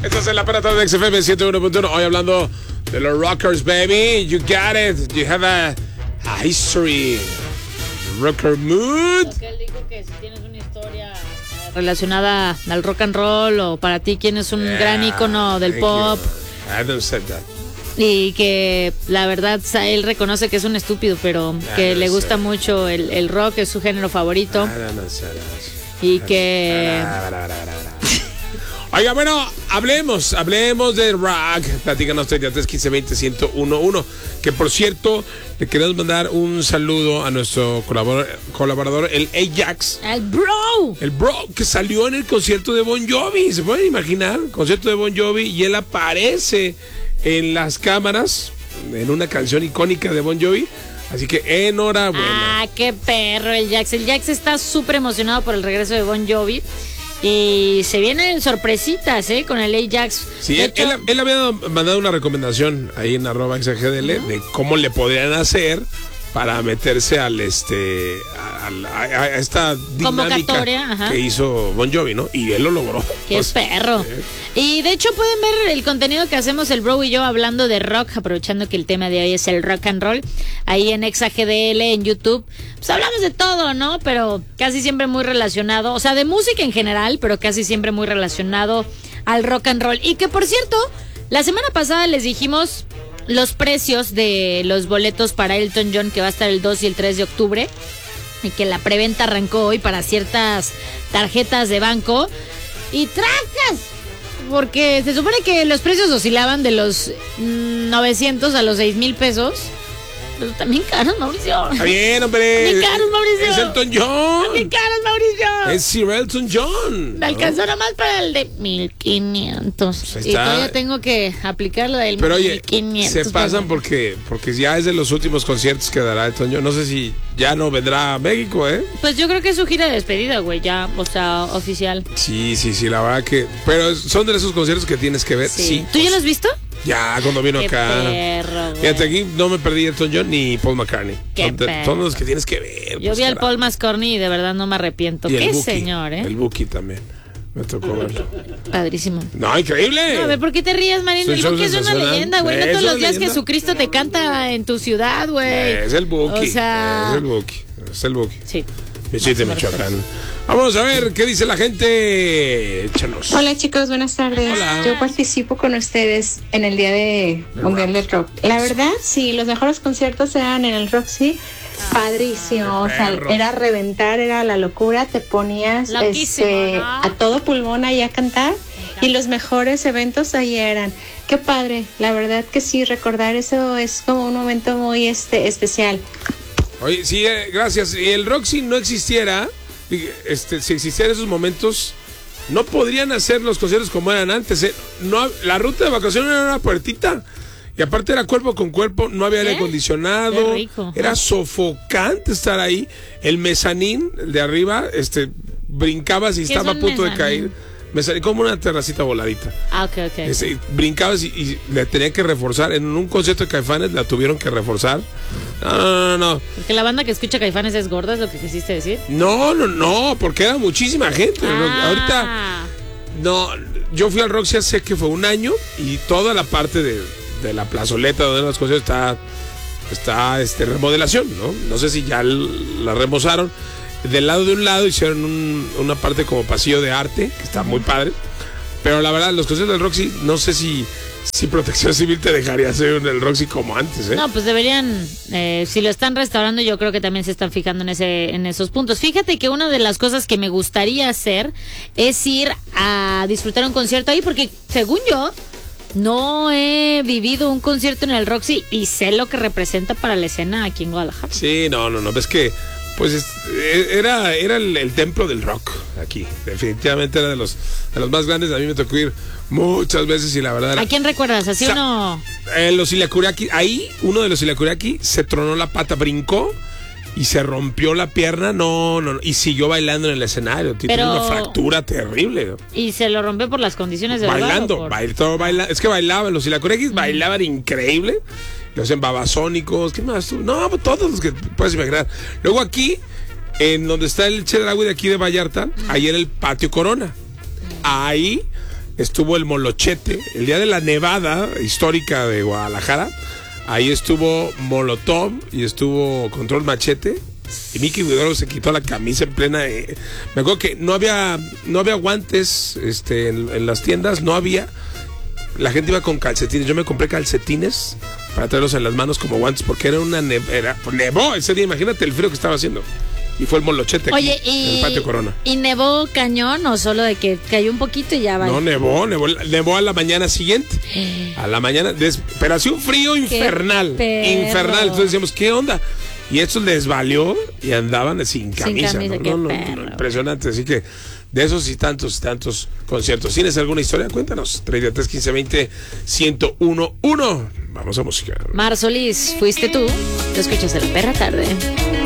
Esta es la parada de XFM 101.1. Hoy hablando de los rockers, baby. You got it. You have a history. Rocker mood. Porque él dijo que si tienes una historia relacionada al rock and roll o para ti quién es un gran ícono del pop. I haven't said that. Y que la verdad él reconoce que es un estúpido, pero que le gusta mucho el rock, es su género favorito. Y que... Oiga, bueno, hablemos de rock. Platícanos 3315201011. Que por cierto, le queremos mandar un saludo a nuestro colaborador, el Ajax. El bro, que salió en el concierto de Bon Jovi. ¿Se pueden imaginar? Concierto de Bon Jovi y él aparece en las cámaras en una canción icónica de Bon Jovi. Así que enhorabuena. Ah, qué perro el Jax. El Jax está súper emocionado por el regreso de Bon Jovi. Y se vienen sorpresitas, con el Ajax. Sí, él había mandado una recomendación ahí en @xgdl de cómo le podrían hacer para meterse a esta dinámica que hizo Bon Jovi, ¿no? Y él lo logró. ¡Qué perro! Y de hecho pueden ver el contenido que hacemos el bro y yo hablando de rock, aprovechando que el tema de hoy es el rock and roll, ahí en XGDL, en YouTube. Pues hablamos de todo, ¿no? Pero casi siempre muy relacionado, o sea, de música en general, pero casi siempre muy relacionado al rock and roll. Y que, por cierto, la semana pasada les dijimos los precios de los boletos para Elton John, que va a estar el 2 y el 3 de octubre, y que la preventa arrancó hoy para ciertas tarjetas de banco. Y tracas, porque se supone que los precios oscilaban de los 900 a los 6,000 pesos. Pero también caros, Mauricio. Está bien, hombre. También caros, Mauricio. Es Elton John. También caros, Mauricio. Es Sir Elton John. Me alcanzó nomás para el de 1,500. Pues y todavía tengo que aplicar lo del 1,500. Se pasan porque ya es de los últimos conciertos que dará Elton John. No sé si ya no vendrá a México, ¿eh? Pues yo creo que es su gira de despedida, güey, ya, o sea, oficial. Sí, la verdad que... Pero son de esos conciertos que tienes que ver. Sí. ¿Tú ya los has visto? Ya, cuando vino Qué acá. Perro, fíjate, aquí no me perdí Elton John ni Paul McCartney. Son los que tienes que ver. Yo vi al Paul McCartney y de verdad no me arrepiento. Qué señor, ¿eh? El Buki también. Me tocó verlo. Padrísimo. No, increíble. No, a ver, ¿por qué te ríes, Marino? El Buki es una leyenda, güey. No todos los días Jesucristo te canta en tu ciudad, güey. Es el Buki. O sea... Es el Buki. Sí. Visite Michoacán. Vamos a ver qué dice la gente. Échanos. Hola chicos, buenas tardes. Hola. Yo participo con ustedes en el Día de Mundial del Rock. La verdad, sí, los mejores conciertos eran en el Roxy. Padrísimo, o sea, era reventar, era la locura. Te ponías ¿no? a todo pulmón ahí a cantar. Y los mejores eventos ahí eran. Qué padre, la verdad que sí, recordar eso es como un momento muy especial. Oye, sí, gracias. Si el Roxy no existiera, si existieran esos momentos, no podrían hacer los conciertos como eran antes. No, la ruta de vacaciones era una puertita. Y aparte era cuerpo con cuerpo, no había aire acondicionado. Era sofocante estar ahí. El mezanín, el de arriba, brincabas y estaba a punto de caer. Me salí como una terracita voladita. Ok. Brincabas y le tenía que reforzar. En un concierto de Caifanes la tuvieron que reforzar. No. Porque la banda que escucha Caifanes es gorda, ¿es lo que quisiste decir? No, porque era muchísima gente. Ahorita, no, yo fui al Roxy hace que fue un año y toda la parte de la plazoleta donde las cosas está remodelación, ¿no? No sé si ya la remozaron. Del lado de un lado hicieron una parte como pasillo de arte, que está muy padre. Pero la verdad, los conciertos del Roxy, no sé si Protección Civil te dejaría hacer el Roxy como antes, ¿eh? No, pues deberían, si lo están restaurando, yo creo que también se están fijando en esos puntos. Fíjate que una de las cosas que me gustaría hacer es ir a disfrutar un concierto ahí, porque según yo, no he vivido un concierto en el Roxy y sé lo que representa para la escena aquí en Guadalajara. Sí, no, ves que pues era el templo del rock aquí. Definitivamente era de los más grandes. A mí me tocó ir muchas veces y la verdad... ¿A quién recuerdas? ¿Así uno? Los Iliacuriaki. Ahí uno de los Iliacuriaki se tronó la pata, brincó y se rompió la pierna. No. Y siguió bailando en el escenario. Tiene una fractura terrible. ¿Y se lo rompió por las condiciones de bailando? Es que bailaban. Los Iliacuriaki bailaban increíble. Los babasónicos, ¿qué más tú? No, todos los que puedes imaginar. Luego aquí, en donde está el Chedraui de aquí de Vallarta, ahí era el Patio Corona. Ahí estuvo el Molochete, el día de la nevada histórica de Guadalajara. Ahí estuvo Molotov y estuvo Control Machete. Y Mickey Guidoro se quitó la camisa en plena. Me acuerdo que no había guantes en las tiendas, no había. La gente iba con calcetines. Yo me compré calcetines para traerlos en las manos como guantes porque era nevó ese día. Imagínate el frío que estaba haciendo. Y fue el Molochete. Oye, aquí, en el Patio Corona. ¿Y nevó cañón o solo de que cayó un poquito y ya va? No, nevó a la mañana siguiente. A la mañana, pero hacía un frío infernal. Infernal. Entonces decíamos, ¿qué onda? Y esto les valió y andaban sin camisa. No, impresionante. Así que de esos y tantos conciertos. ¿Tienes alguna historia? Cuéntanos. 33 15 20 1011. Vamos a música. Mar Solís, fuiste tú. Lo escuchas en La Perra Tarde.